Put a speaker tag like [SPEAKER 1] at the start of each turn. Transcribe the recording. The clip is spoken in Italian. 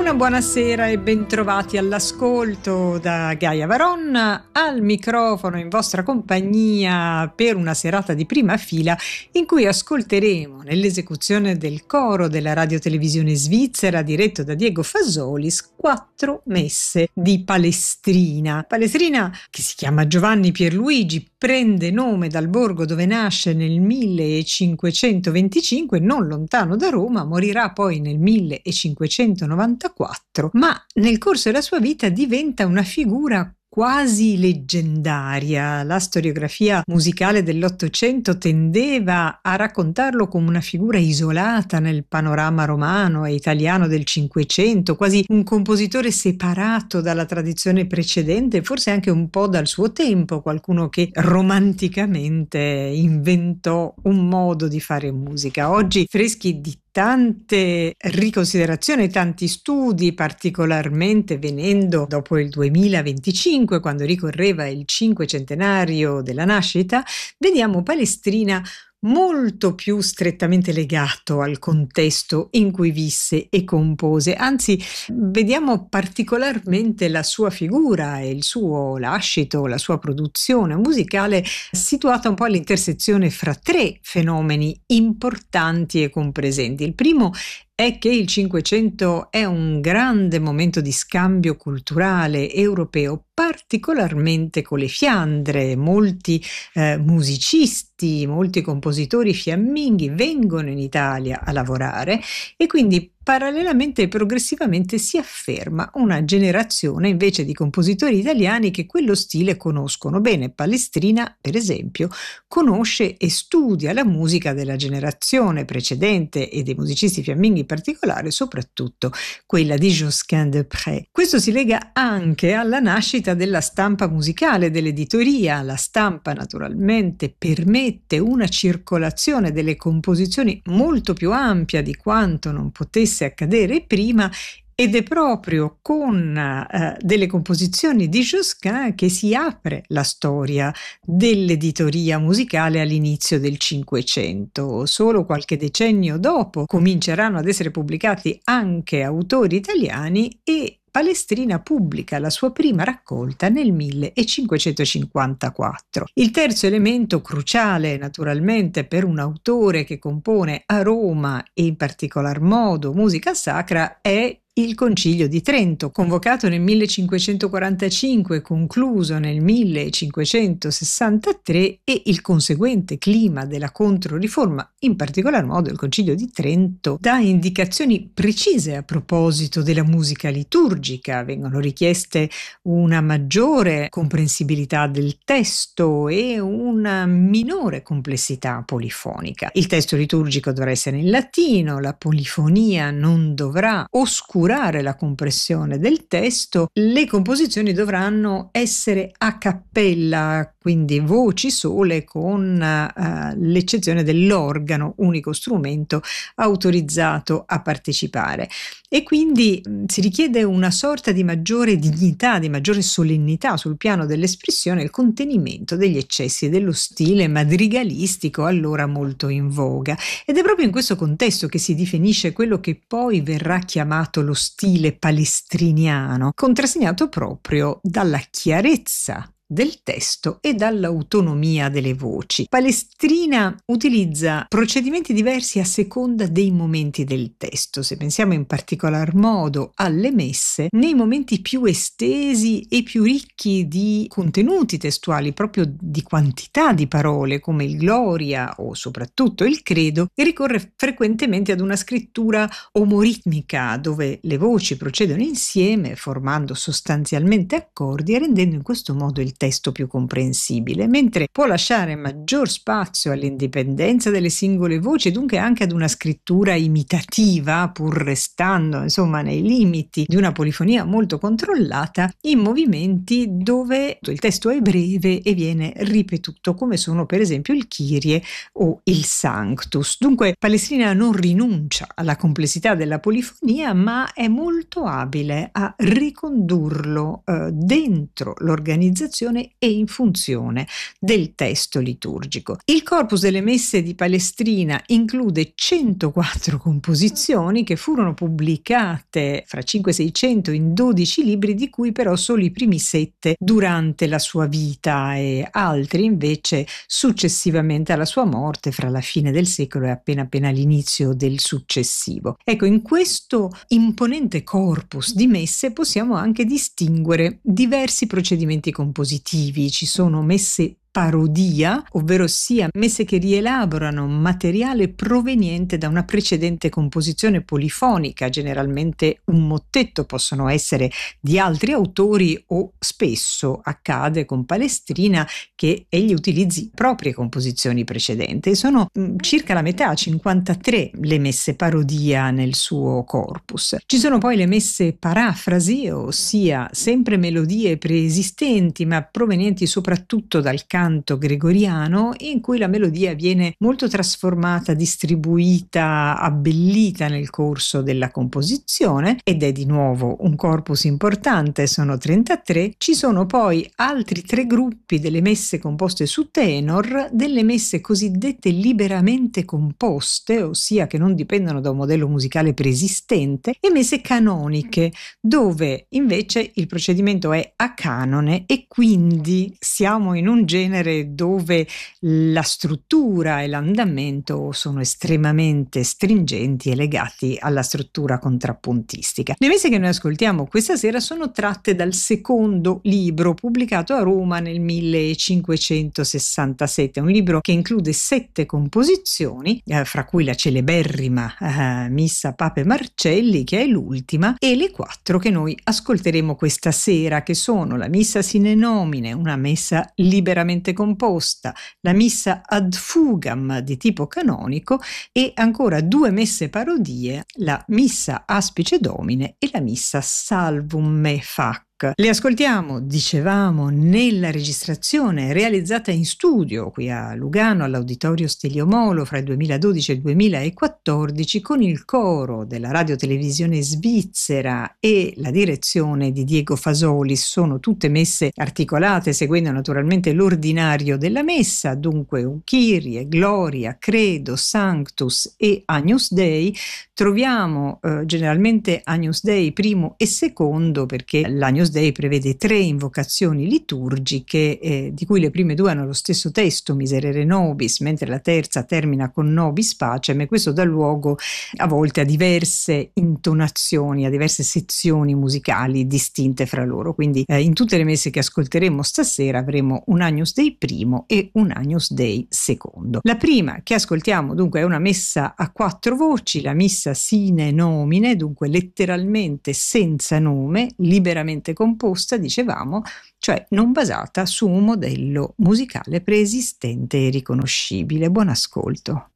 [SPEAKER 1] Una buonasera e bentrovati all'ascolto da Gaia Varon al microfono in vostra compagnia per una serata di prima fila in cui ascolteremo nell'esecuzione del coro della radiotelevisione svizzera diretto da Diego Fasolis 4 messe di Palestrina. Palestrina, che si chiama Giovanni Pierluigi, prende nome dal borgo dove nasce nel 1525, non lontano da Roma, morirà poi nel 1594, ma nel corso della sua vita diventa una figura quasi leggendaria. La storiografia musicale dell'Ottocento tendeva a raccontarlo come una figura isolata nel panorama romano e italiano del Cinquecento, quasi un compositore separato dalla tradizione precedente, forse anche un po' dal suo tempo, qualcuno che romanticamente inventò un modo di fare musica. Oggi, freschi di tante riconsiderazioni, tanti studi, particolarmente venendo dopo il 2025, quando ricorreva il cinquecentenario della nascita, vediamo Palestrina molto più strettamente legato al contesto in cui visse e compose. Anzi, vediamo particolarmente la sua figura e il suo lascito, la sua produzione musicale situata un po' all'intersezione fra tre fenomeni importanti e compresenti. Il primo è che il Cinquecento è un grande momento di scambio culturale europeo, particolarmente con le Fiandre. Molti musicisti, molti compositori fiamminghi vengono in Italia a lavorare e quindi parallelamente e progressivamente si afferma una generazione invece di compositori italiani che quello stile conoscono bene. Palestrina, per esempio, conosce e studia la musica della generazione precedente e dei musicisti fiamminghi in particolare, soprattutto quella di Josquin de Prez. Questo si lega anche alla nascita della stampa musicale, dell'editoria. La stampa naturalmente permette una circolazione delle composizioni molto più ampia di quanto non potesse accadere prima, ed è proprio con delle composizioni di Josquin che si apre la storia dell'editoria musicale all'inizio del Cinquecento. Solo qualche decennio dopo cominceranno ad essere pubblicati anche autori italiani e Palestrina pubblica la sua prima raccolta nel 1554. Il terzo elemento cruciale, naturalmente, per un autore che compone a Roma e in particolar modo musica sacra è il Concilio di Trento, convocato nel 1545 e concluso nel 1563, e il conseguente clima della Controriforma, in particolar modo il Concilio di Trento, dà indicazioni precise a proposito della musica liturgica. Vengono richieste una maggiore comprensibilità del testo e una minore complessità polifonica. Il testo liturgico dovrà essere in latino, la polifonia non dovrà oscurare la compressione del testo, le composizioni dovranno essere a cappella, quindi voci sole, con l'eccezione dell'organo, unico strumento autorizzato a partecipare. E quindi si richiede una sorta di maggiore dignità, di maggiore solennità sul piano dell'espressione e il contenimento degli eccessi dello stile madrigalistico allora molto in voga. Ed è proprio in questo contesto che si definisce quello che poi verrà chiamato lo stile palestriniano, contrassegnato proprio dalla chiarezza del testo e dall'autonomia delle voci. Palestrina utilizza procedimenti diversi a seconda dei momenti del testo. Se pensiamo in particolar modo alle messe, nei momenti più estesi e più ricchi di contenuti testuali, proprio di quantità di parole, come il Gloria o soprattutto il Credo, ricorre frequentemente ad una scrittura omoritmica, dove le voci procedono insieme, formando sostanzialmente accordi e rendendo in questo modo il testo più comprensibile, mentre può lasciare maggior spazio all'indipendenza delle singole voci e dunque anche ad una scrittura imitativa, pur restando insomma nei limiti di una polifonia molto controllata, in movimenti dove il testo è breve e viene ripetuto, come sono per esempio il Kyrie o il Sanctus. Dunque Palestrina non rinuncia alla complessità della polifonia, ma è molto abile a ricondurlo dentro l'organizzazione composizione e in funzione del testo liturgico. Il corpus delle messe di Palestrina include 104 composizioni che furono pubblicate fra 500 e 600 in 12 libri, di cui però solo i primi 7 durante la sua vita e altri invece successivamente alla sua morte fra la fine del secolo e appena l'inizio del successivo. Ecco, in questo imponente corpus di messe possiamo anche distinguere diversi procedimenti compositivi. Ci sono messe parodia, ovvero sia messe che rielaborano materiale proveniente da una precedente composizione polifonica, generalmente un mottetto, possono essere di altri autori o spesso accade con Palestrina che egli utilizzi proprie composizioni precedenti. Sono circa la metà, 53, le messe parodia nel suo corpus. Ci sono poi le messe parafrasi, ossia sempre melodie preesistenti ma provenienti soprattutto dal canto gregoriano, in cui la melodia viene molto trasformata, distribuita, abbellita nel corso della composizione, ed è di nuovo un corpus importante, sono 33. Ci sono poi altri 3 gruppi delle messe composte su tenor, delle messe cosiddette liberamente composte, ossia che non dipendono da un modello musicale preesistente, e messe canoniche, dove invece il procedimento è a canone e quindi siamo in un genere dove la struttura e l'andamento sono estremamente stringenti e legati alla struttura contrappuntistica. Le messe che noi ascoltiamo questa sera sono tratte dal secondo libro pubblicato a Roma nel 1567, un libro che include 7 composizioni, fra cui la celeberrima Missa Pape Marcelli, che è l'ultima, e le 4 che noi ascolteremo questa sera, che sono la Missa sine nomine, una messa liberamente composta, la missa ad fugam di tipo canonico e ancora 2 messe parodie, la missa aspice domine e la missa salvum me fac. Le ascoltiamo, dicevamo, nella registrazione realizzata in studio qui a Lugano all'Auditorio Stelio Molo fra il 2012 e il 2014 con il coro della radiotelevisione svizzera e la direzione di Diego Fasoli. Sono tutte messe articolate seguendo naturalmente l'ordinario della messa, dunque un Kyrie, Gloria, Credo, Sanctus e Agnus Dei. Troviamo generalmente Agnus Dei primo e secondo, perché l'Agnus Dei prevede 3 invocazioni liturgiche, di cui le prime 2 hanno lo stesso testo, Miserere Nobis, mentre la terza termina con Nobis Pacem, e questo dà luogo a volte a diverse intonazioni, a diverse sezioni musicali distinte fra loro. Quindi in tutte le messe che ascolteremo stasera avremo un Agnus Dei primo e un Agnus Dei secondo. La prima che ascoltiamo dunque è una messa a 4 voci, la missa sine nomine, dunque letteralmente senza nome, liberamente composta, dicevamo, cioè non basata su un modello musicale preesistente e riconoscibile. Buon ascolto.